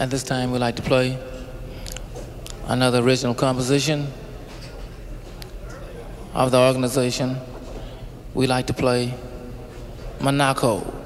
At this time, we'd like to play another original composition of the organization. We like to play Monaco.